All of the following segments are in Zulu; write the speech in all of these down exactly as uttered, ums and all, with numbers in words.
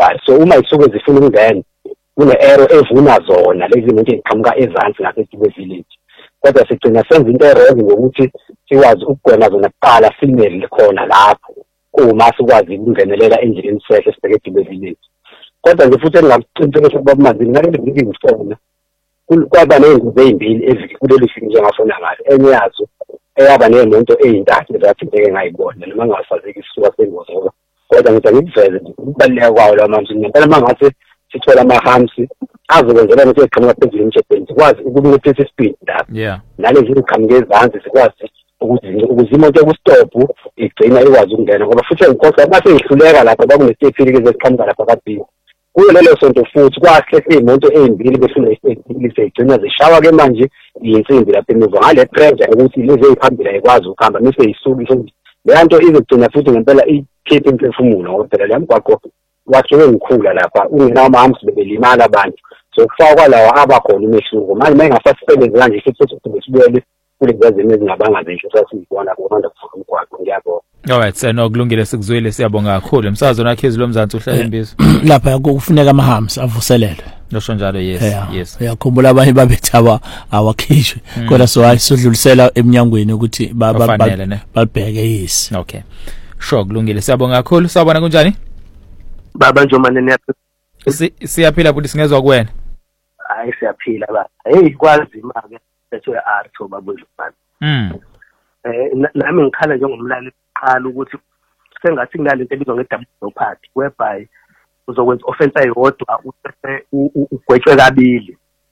ngaphandle. So uma isuke zifuna ukungena kune-arrow evuna zona lezi zinto eziqhamuka ezansi ngaseDube Village. Kodwa sigcina senza into errong ngokuthi sikwazi ukugwema zona kuqala female khona lapho uma sikwazi ukungenelela endleleni sehle sibheke eDube Village. Kodwa nje futhi engingakuqinisekisa ukuba Manzini ngale viki ngifona kwaba ney'ngozi ey'mbili kuleli viki njengafona ngayo. Enye yazo eyaba ney'moto ey'ntathu ezathi ngeke ngayibona noma ngingasazeki isisuka sengozi ngoba kodwa ngithi ngikuveze nje ukubaluleka kwawo lawo Manzini. Ngempela uma ngathi sithola ama-humps azokwenzela ukuthi eqhamuka phezulu emshedeni sikwazi ukunciphisa ispeed lapho. Nalezi ziqhamuka ezansi sikwazi ukuze imoto yokustophu igcina ikwazi ukungena ngoba futhi engikhohlwa base ngihluleka lapho bakunestephi-ke zeziqhamuka lapha kabili. Kuyo lelo sonto futhi kwahle iy'moto ey'mbili befuna isipeyili seyigcina zishawa-ke manje iy'nsimbi lapha emuva ngale pressure ukuthi lezi ey'phambili ayikwazi ukuhamba mise yisuka leya nto izogcina futhi ngempela ikhiphe imphefumulo ngoba phela leya mgwaqo wakhiwe ngikhula lapha ungenawo ama-humps bebelimala abantu. So kufaka kwalawa abakhona umehluko manje uma engasasisebenzi kanje futhi futhi besibuyele kulezi zimo ezingabanga zisho sasiyibona kuhanda kufuna umgwaqo. Ngiyabonga. Alright, senokulungile sikuzwile siyabonga kakhulu. Umsakazo nakhezulu omzansi uhlala imbizo. Lapha kufuneka ama-humps avuselelwe. Nosho njalo yes yes. Uyakhumbula abanye babethawa awakhishwe kodwa so ayisodlulisela eminyangweni ukuthi babheke yes. Okay. Sure kulungile siyabonga kakhulu. Sawubona kunjani? Baba Njomane niyaphi? Siyaphila futhi singezwe kuwena. Hayi siyaphila baba. Hey kwazima ke sethu ya-R two baba Njomane. Mm. Eh nami ngikhala njengomlali qala ukuthi sengathi kunale into ebizwa nge-double party whereby uzokwenza offense eyodwa ugwetshwe kabili.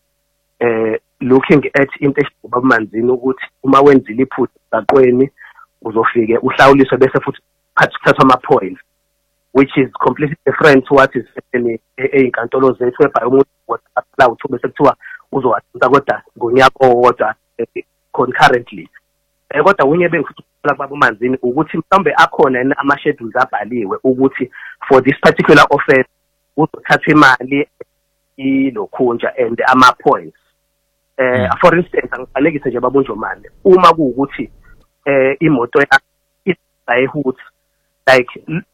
Eh looking at into eshoba Manzini ukuthi uma wenzile iphutha emgaqweni uzofike uhlawuliswe bese futhi thatha ama points, which is completely different to what is happening einkantolo zethu whereby umuntu waqala uthu bese kuthiwa uzowathatha kodwa ngonyaka owodwa concurrently. Eh kodwa unye bengifuna ukubaba Manzini ukuthi mhlambe akhona ama schedules abhaliwe ukuthi for this particular offense uzothatha imali ilokhunja and ama points. Eh for instance angifanekise nje baba Njomane uma kuukuthi eh imoto ya isayihut like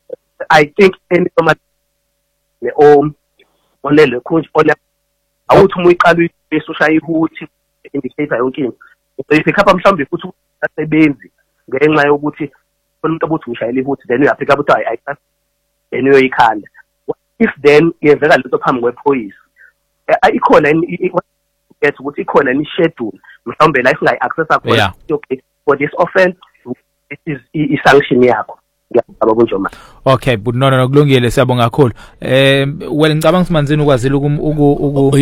I think any format ne om onele khunja ole awuthi umuyiqala uyisusha ihuthi indicator yonke into uyiphika mhlambe futhi asebenzi ngenxa yokuthi umuntu obuthi ushayela ihuthi then uyaphika ukuthi hayi ayikho then uyoyikhanda. If then yevela lento phambi kwephoyisa ikhona get ukuthi ikhona ni schedule mhlawumbe la isingayi access akho okay for this offense it is i sanction yakho. Ngiyabonga Njomane. Okay but no no kulungile siyabonga kakhulu. Eh well ngicabanga simanzini ukwazile uku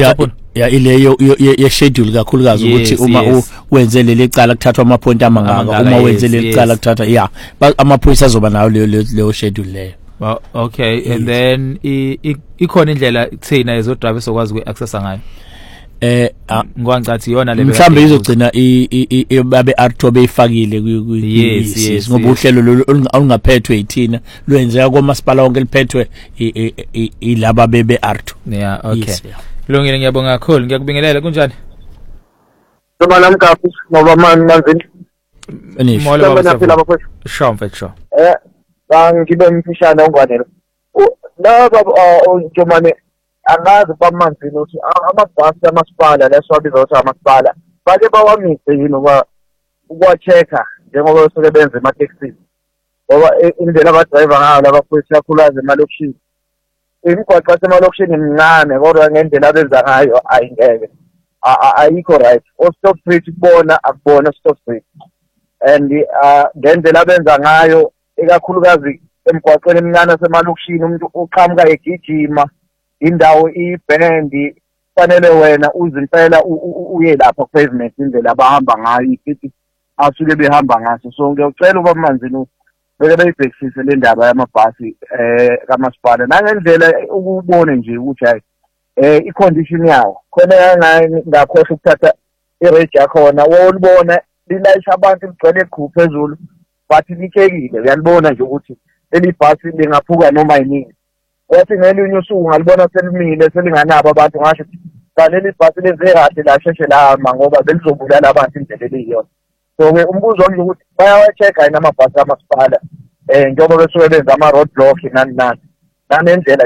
ya ileyo ye schedule kakhulukazi ukuthi uma wenze leli cala kuthathwa ama point amangaka uma wenze leli cala kuthatha yeah amaphoyisa azoba nayo leyo schedule leyo. Well, okay yes. And then ikhona indlela thina ezodrive sokwazi ukuaccessa ngayo. Eh ngwangathi yona le mhlambe izogcina babe R two beyifakile ku yes yes ngoba uhlelo olungaphethwe yithina lwenzeka kwamasipala wonke liphethwe ilaba bebe R two. Yeah okay. Kulungile ngiyabonga kakhulu ngiyakubingelela kunjani? Ngoba namkafu ngoba manje Manzini. Molo baba. Sure mfethu sure. Eh bangibe mfishana ongwanelo. La baba Njomane angazi bamanzini ukuthi amabhasi amasipala leswabiza ukuthi amasipala bake bawamise yini ngoba ukwa-checker njengoba usuke benza ema-taxi ngoba indlela abadriver ngayo labaphoyisa kakhulukazi emalokishini imigwaqo yasemalokishini mncane kodwa ngendlela abenza ngayo ayingeke ayikho right. O-stop street kubona akubona o-stop street and ngendlela abenza ngayo ikakhulukazi emgwaqweni emncane asemalokishini umuntu uqhamuka egijima indawo iband fanele wena uzimpela uye lapha ku pavement indlela abahamba ngayo ithi asuke behamba ngaso. So ngiyocela uba Manzini beke beyibhekisise le ndaba yamabhasi eh kamasipala nangendlela ukubone nje ukuthi hayi eh icondition yawo khona ngakhohle ukuthatha irage yakhona wolibona lilayisha abantu ligcwele egroup phezulu but lichekile uyalibona nje ukuthi leli bhasi lingaphuka noma yini. Wathi ngelinye usuku ngalibona selimile selinganabo abantu ngasho kaneli bhasi lenze kahle la sheshe lahamba ngoba belizobulala abantu indlela eliyiyona. So ke umbuzo wami ukuthi bayawa-check yini amabhasi kamasipala eh njengoba besuke benza ama road block nani nani nanendlela